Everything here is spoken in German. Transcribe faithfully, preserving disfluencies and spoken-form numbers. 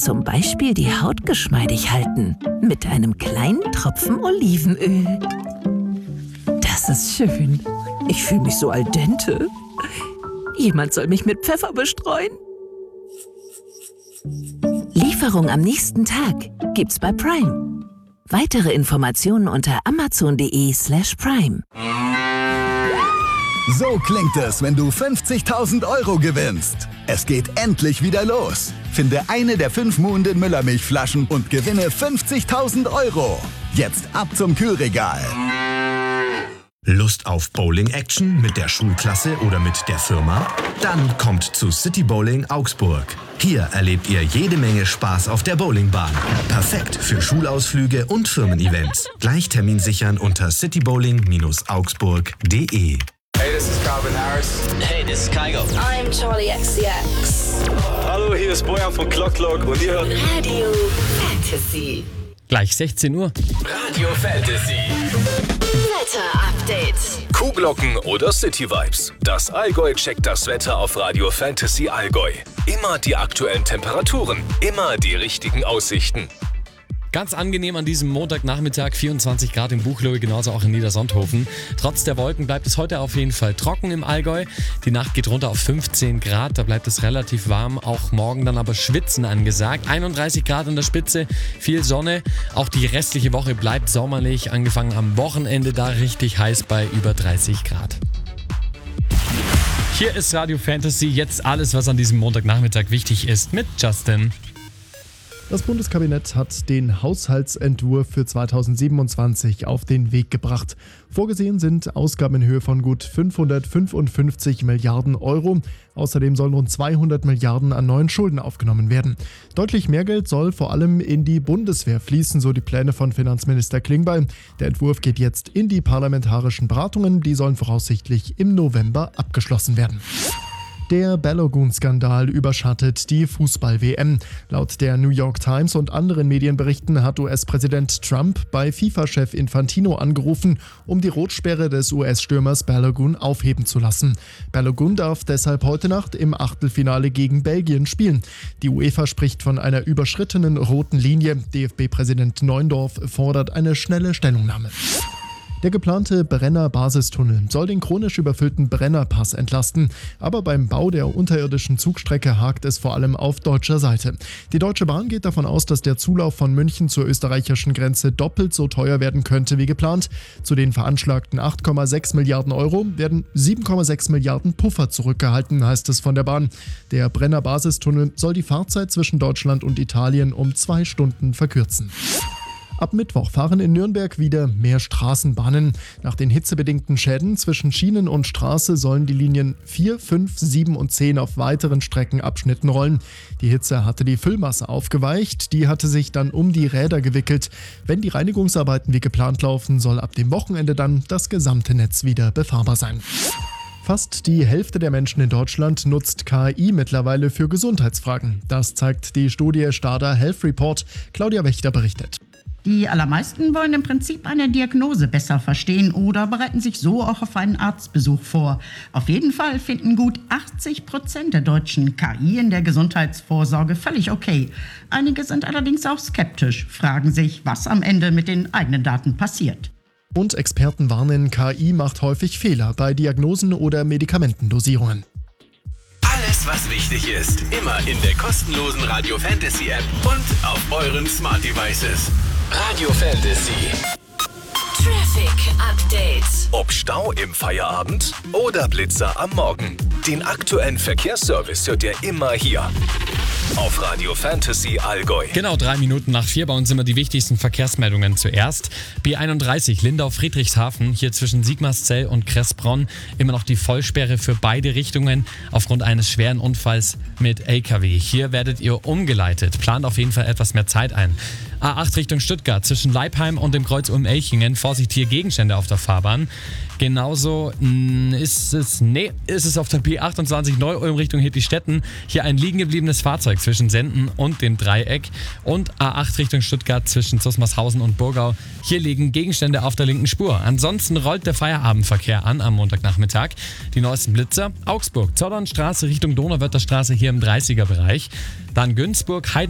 Zum Beispiel die Haut geschmeidig halten. Mit einem kleinen Tropfen Olivenöl. Das ist schön. Ich fühle mich so al dente. Jemand soll mich mit Pfeffer bestreuen. Lieferung am nächsten Tag gibt's bei Prime. Weitere Informationen unter amazon.de slash prime. So klingt es, wenn du fünfzigtausend Euro gewinnst. Es geht endlich wieder los. Finde eine der fünf Muhnden Müllermilchflaschen und gewinne fünfzigtausend Euro. Jetzt ab zum Kühlregal. Lust auf Bowling-Action mit der Schulklasse oder mit der Firma? Dann kommt zu City Bowling Augsburg. Hier erlebt ihr jede Menge Spaß auf der Bowlingbahn. Perfekt für Schulausflüge und Firmen-Events. Gleich Termin sichern unter citybowling augsburg punkt de. Hey, this is Calvin Harris. Hey, this is Kygo. I'm Charlie X C X. Hallo, hier ist Bojan von Clock Clock und ihr hört Radio Fantasy. Gleich sechzehn Uhr. Radio Fantasy. Wetter-Update. Kuhglocken oder City Vibes. Das Allgäu checkt das Wetter auf Radio Fantasy Allgäu. Immer die aktuellen Temperaturen, immer die richtigen Aussichten. Ganz angenehm an diesem Montagnachmittag, vierundzwanzig Grad im Buchloe, genauso auch in Niedersonthofen. Trotz der Wolken bleibt es heute auf jeden Fall trocken im Allgäu. Die Nacht geht runter auf fünfzehn Grad, da bleibt es relativ warm. Auch morgen dann aber Schwitzen angesagt. einunddreißig Grad an der Spitze, viel Sonne. Auch die restliche Woche bleibt sommerlich, angefangen am Wochenende da richtig heiß bei über dreißig Grad. Hier ist Radio Fantasy, jetzt alles, was an diesem Montagnachmittag wichtig ist, mit Justin. Das Bundeskabinett hat den Haushaltsentwurf für zweitausendsiebenundzwanzig auf den Weg gebracht. Vorgesehen sind Ausgaben in Höhe von gut fünfhundertfünfundfünfzig Milliarden Euro. Außerdem sollen rund zweihundert Milliarden an neuen Schulden aufgenommen werden. Deutlich mehr Geld soll vor allem in die Bundeswehr fließen, so die Pläne von Finanzminister Klingbeil. Der Entwurf geht jetzt in die parlamentarischen Beratungen. Die sollen voraussichtlich im November abgeschlossen werden. Der Balogun-Skandal überschattet die Fußball-W M. Laut der New York Times und anderen Medienberichten hat U S-Präsident Trump bei FIFA-Chef Infantino angerufen, um die Rotsperre des U S-Stürmers Balogun aufheben zu lassen. Balogun darf deshalb heute Nacht im Achtelfinale gegen Belgien spielen. Die UEFA spricht von einer überschrittenen roten Linie. D F B-Präsident Neuendorf fordert eine schnelle Stellungnahme. Der geplante Brenner-Basistunnel soll den chronisch überfüllten Brennerpass entlasten. Aber beim Bau der unterirdischen Zugstrecke hakt es vor allem auf deutscher Seite. Die Deutsche Bahn geht davon aus, dass der Zulauf von München zur österreichischen Grenze doppelt so teuer werden könnte wie geplant. Zu den veranschlagten acht Komma sechs Milliarden Euro werden sieben Komma sechs Milliarden Puffer zurückgehalten, heißt es von der Bahn. Der Brenner-Basistunnel soll die Fahrzeit zwischen Deutschland und Italien um zwei Stunden verkürzen. Ab Mittwoch fahren in Nürnberg wieder mehr Straßenbahnen. Nach den hitzebedingten Schäden zwischen Schienen und Straße sollen die Linien vier, fünf, sieben und zehn auf weiteren Streckenabschnitten rollen. Die Hitze hatte die Füllmasse aufgeweicht, die hatte sich dann um die Räder gewickelt. Wenn die Reinigungsarbeiten wie geplant laufen, soll ab dem Wochenende dann das gesamte Netz wieder befahrbar sein. Fast die Hälfte der Menschen in Deutschland nutzt K I mittlerweile für Gesundheitsfragen. Das zeigt die Studie Stada Health Report. Claudia Wächter berichtet. Die allermeisten wollen im Prinzip eine Diagnose besser verstehen oder bereiten sich so auch auf einen Arztbesuch vor. Auf jeden Fall finden gut achtzig Prozent der Deutschen K I in der Gesundheitsvorsorge völlig okay. Einige sind allerdings auch skeptisch, fragen sich, was am Ende mit den eigenen Daten passiert. Und Experten warnen, K I macht häufig Fehler bei Diagnosen oder Medikamentendosierungen. Alles, was wichtig ist, immer in der kostenlosen Radio Fantasy App und auf euren Smart Devices. Radio Fantasy. Traffic Update. Ob Stau im Feierabend oder Blitzer am Morgen. Den aktuellen Verkehrsservice hört ihr immer hier. Auf Radio Fantasy Allgäu. Genau, drei Minuten nach vier bei uns immer die wichtigsten Verkehrsmeldungen zuerst. B einunddreißig Lindau-Friedrichshafen, hier zwischen Sigmarszell und Kressbronn. Immer noch die Vollsperre für beide Richtungen aufgrund eines schweren Unfalls mit L K W. Hier werdet ihr umgeleitet. Plant auf jeden Fall etwas mehr Zeit ein. A acht Richtung Stuttgart zwischen Leipheim und dem Kreuz Ulm-Elchingen. Vorsicht, hier Gegenstände auf der Fahrbahn. Genauso mh, ist es, nee, ist es auf der B achtundzwanzig Neu-Ulm Richtung Hittistetten. Hier ein liegen gebliebenes Fahrzeug zwischen Senden und dem Dreieck. Und A acht Richtung Stuttgart zwischen Zusmarshausen und Burgau. Hier liegen Gegenstände auf der linken Spur. Ansonsten rollt der Feierabendverkehr an am Montagnachmittag. Die neuesten Blitzer: Augsburg, Zollernstraße Richtung Donauwörtherstraße hier im dreißiger Bereich. Dann Günzburg, Heiden